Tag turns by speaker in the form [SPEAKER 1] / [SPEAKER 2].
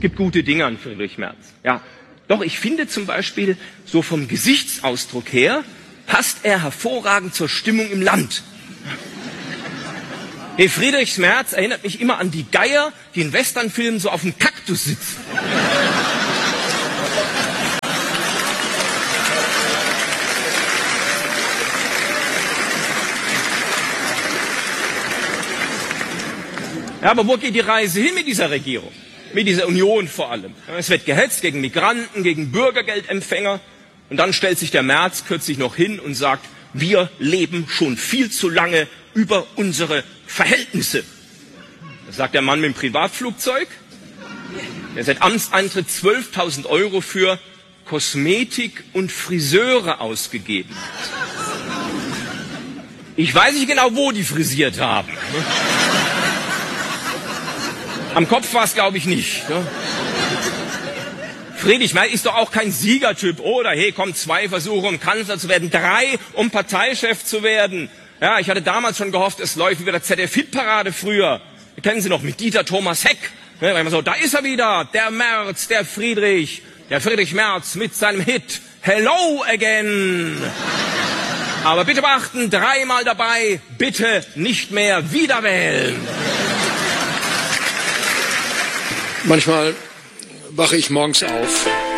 [SPEAKER 1] gibt gute Dinge an Friedrich Merz. Ja, doch ich finde zum Beispiel, so vom Gesichtsausdruck her, passt er hervorragend zur Stimmung im Land. Hey, Friedrich Merz erinnert mich immer an die Geier, die in Westernfilmen so auf dem Kaktus sitzen. Ja, aber wo geht die Reise hin mit dieser Regierung? Mit dieser Union vor allem. Es wird gehetzt gegen Migranten, gegen Bürgergeldempfänger. Und dann stellt sich der Merz kürzlich noch hin und sagt, wir leben schon viel zu lange über unsere Verhältnisse. Das sagt der Mann mit dem Privatflugzeug, der seit Amtseintritt 12.000 € für Kosmetik und Friseure ausgegeben hat. Ich weiß nicht genau, wo die frisiert haben. Am Kopf war es, glaube ich, nicht. Ne? Friedrich Merz ist doch auch kein Siegertyp. Oder, hey, komm, 2 Versuche, um Kanzler zu werden, 3, um Parteichef zu werden. Ja, ich hatte damals schon gehofft, es läuft wie bei der ZDF-Hitparade früher. Kennen Sie noch, mit Dieter Thomas Heck. Ne, so, da ist er wieder, der Merz, der Friedrich Merz mit seinem Hit Hello Again. Aber bitte beachten, 3-mal dabei, bitte nicht mehr wiederwählen.
[SPEAKER 2] Manchmal wache ich morgens auf